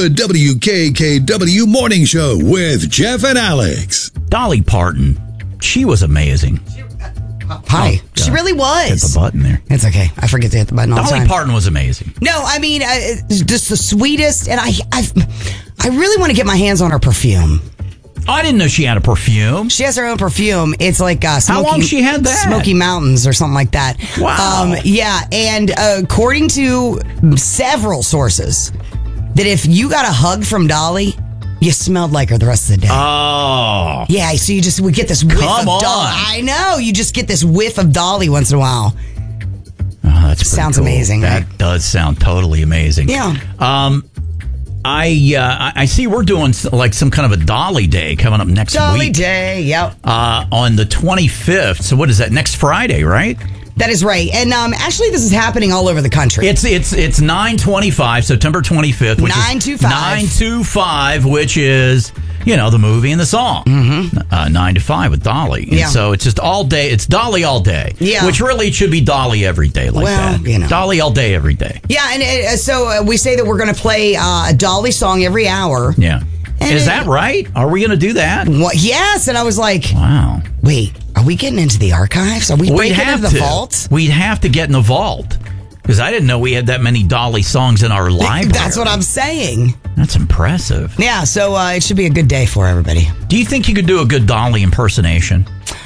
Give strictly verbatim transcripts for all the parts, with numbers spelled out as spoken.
The W K K W Morning Show with Jeff and Alex. Dolly Parton, she was amazing. Hi. Oh, she really was. Hit the button there. It's okay. I forget to hit the button all the Dolly time. Parton was amazing. No, I mean, uh, just the sweetest. And I, I've, I really want to get my hands on her perfume. I didn't know she had a perfume. She has her own perfume. It's like uh, Smoky, How long she had that? Smoky Mountains or something like that. Wow. Um, yeah, and uh, according to several sources, that if you got a hug from Dolly, you smelled like her the rest of the day. Oh. Yeah, so you just would get this whiff Come of on. Dolly. I know. You just get this whiff of Dolly once in a while. Oh, that's pretty Sounds cool. amazing, That right? does sound totally amazing. Yeah. Um, I uh, I I see we're doing s- like some kind of a Dolly Day coming up next Dolly week. Day, yep. Uh, on the twenty-fifth. So what is that? Next Friday, right? That is right. And um, actually, this is happening all over the country. It's it's it's nine twenty-five, September twenty-fifth. Which nine two five. nine two five, which is, you know, the movie and the song. Mm-hmm. Uh, nine to five with Dolly. And Yeah. so it's just all day. It's Dolly all day. Yeah. Which really it should be Dolly every day like Well, that. you know. Dolly all day every day. Yeah, and uh, so uh, we say that we're going to play uh, a Dolly song every hour. Yeah. And is it- that right? Are we going to do that? What? Yes, and I was like, Wow. wait, are we getting into the archives? Are we We'd breaking have into the to. vault? We'd have to get in the vault. Because I didn't know we had that many Dolly songs in our library. That's what I'm saying. That's impressive. Yeah, so uh, it should be a good day for everybody. Do you think you could do a good Dolly impersonation?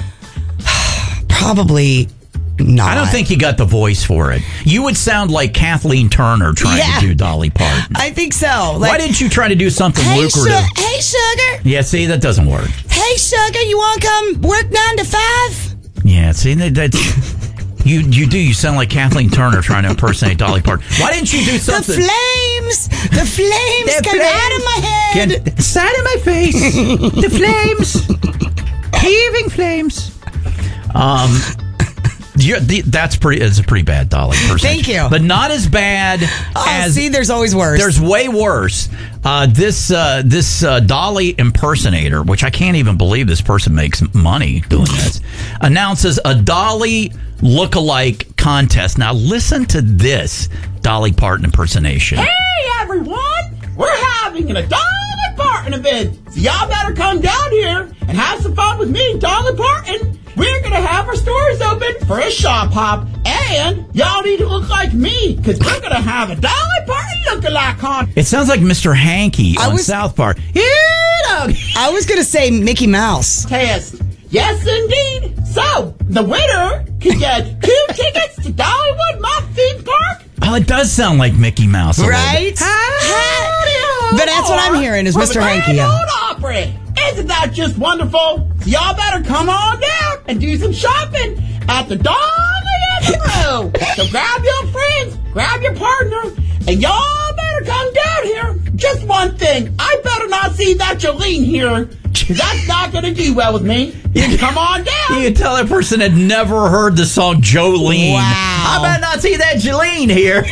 Probably not. I don't think you got the voice for it. You would sound like Kathleen Turner trying Yeah. to do Dolly Parton. I think so. Like, Why didn't you try to do something hey, lucrative? su- hey, sugar. Yeah, see, that doesn't work. Hey, sugar, you want to come work nine to five? Yeah, see, that, that's... You you do. You sound like Kathleen Turner trying to impersonate Dolly Parton. Why didn't you do The something? flames, the flames The come flames. out of my head. Get side of my face. The flames, heaving flames. Um, you're, the, that's pretty. It's a pretty bad Dolly person. Thank you. but not as bad Oh, as. see, there's always worse. There's way worse. Uh, this uh, this uh, Dolly impersonator, which I can't even believe this person makes money doing this, announces a Dolly look-alike contest. Now listen to this Dolly Parton impersonation. Hey everyone, we're having a Dolly Parton event, so y'all better come down here and have some fun with me, Dolly Parton. We're gonna have our stores open for a shop hop, and y'all need to look like me, because we're gonna have a Dolly Parton look-alike contest. It sounds like Mister Hanky I on was- South Park. Yeah, I was going to say Mickey Mouse. Yes, indeed. So, the winner can get two tickets to Dollywood Mock Theme Park. oh, it does sound like Mickey Mouse, a little Right? bit. But that's what I'm hearing is From Mister the Hanky. Grand Yeah. Ole Opry. Isn't that just wonderful? So y'all better come on down and do some shopping at the Dolly Emperor. So grab your friends, grab your partner, and y'all better come down here. Just one thing, I better not see that Jolene here, because that's not going to do well with me. Come on down. You can tell that person had never heard the song Jolene. Wow. I better not see that Jolene here.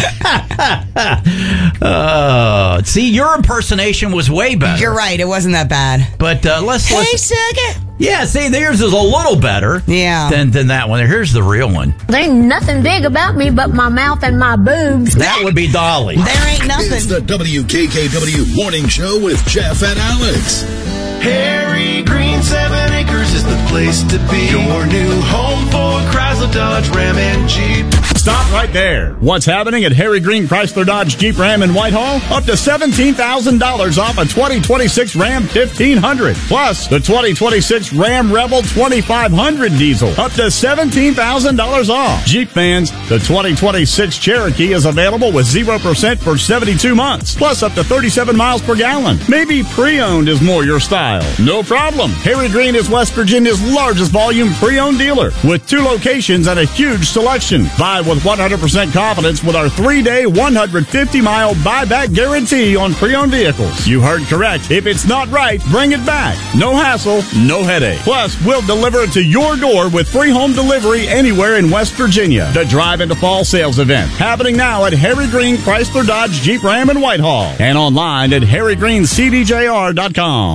uh, see, your impersonation was way better. You're right. It wasn't that bad. But uh, let's Hey, listen. sugar. Yeah, see, theirs is a little better. Yeah. Than than that one. Here's the real one. There ain't nothing big about me but my mouth and my boobs. That would be Dolly. There ain't It's nothing. the W K K W Morning Show with Jeff and Alex. Harry Green, seven acres is the place to be. Your new home for Chrysler, Dodge, Ram, and Jeep. Stop right there. What's happening at Harry Green Chrysler Dodge Jeep Ram in Whitehall? Up to seventeen thousand dollars off a twenty twenty-six Ram fifteen hundred. Plus, the twenty twenty-six Ram Rebel twenty-five hundred diesel. Up to seventeen thousand dollars off. Jeep fans, the twenty twenty-six Cherokee is available with zero percent for seventy-two months. Plus, up to thirty-seven miles per gallon. Maybe pre-owned is more your style. No problem. Harry Green is West Virginia's largest volume pre-owned dealer with two locations and a huge selection. Buy with one hundred percent confidence with our three-day, one hundred fifty mile buyback guarantee on pre-owned vehicles. You heard correct. If it's not right, bring it back. No hassle, no headache. Plus, we'll deliver it to your door with free home delivery anywhere in West Virginia. The Drive into Fall sales event happening now at Harry Green Chrysler Dodge Jeep Ram in Whitehall and online at harry green c d j r dot com.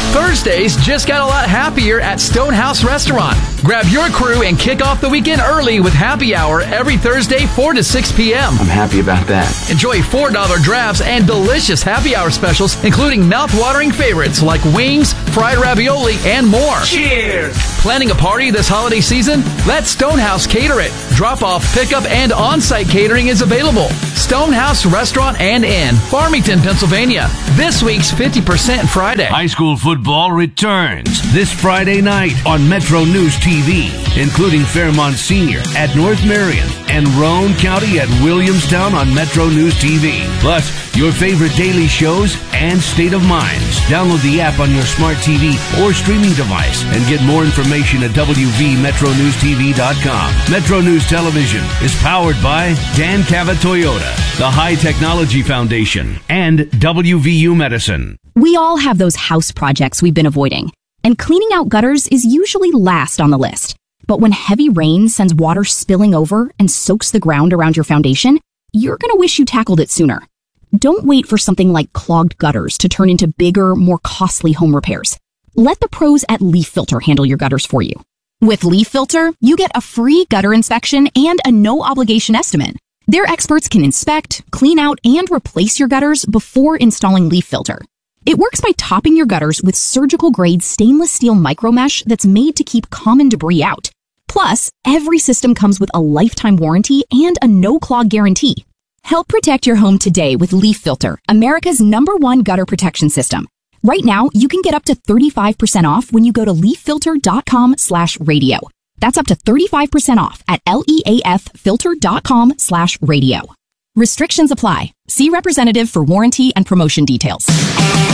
Thursdays just got a lot happier at Stonehouse Restaurant. Grab your crew and kick off the weekend early with happy hour every Thursday, four to six p.m. I'm happy about that. Enjoy four dollar drafts and delicious happy hour specials, including mouth-watering favorites like wings, fried ravioli, and more. Cheers! Planning a party this holiday season? Let Stonehouse cater it. Drop-off, pickup, and on-site catering is available. Stonehouse Restaurant and Inn, Farmington, Pennsylvania. This week's fifty percent Friday. High school football returns this Friday night on Metro News T V, including Fairmont Senior at North Marion and Roane County at Williamstown on Metro News T V. Plus, your favorite daily shows and State of Minds. Download the app on your smart T V or streaming device and get more information at w v metro news t v dot com. Metro News Television is powered by Dan Cavett Toyota, the High Technology Foundation, and W V U Medicine. We all have those house projects we've been avoiding, and cleaning out gutters is usually last on the list. But when heavy rain sends water spilling over and soaks the ground around your foundation, you're going to wish you tackled it sooner. Don't wait for something like clogged gutters to turn into bigger, more costly home repairs. Let the pros at Leaf Filter handle your gutters for you. With Leaf Filter, you get a free gutter inspection and a no-obligation estimate. Their experts can inspect, clean out, and replace your gutters before installing Leaf Filter. It works by topping your gutters with surgical-grade stainless steel micromesh that's made to keep common debris out. Plus, every system comes with a lifetime warranty and a no-clog guarantee. Help protect your home today with Leaf Filter, America's number one gutter protection system. Right now, you can get up to thirty-five percent off when you go to leaf filter dot com slash radio. That's up to thirty-five percent off at leaf filter dot com slash radio. Restrictions apply. See representative for warranty and promotion details.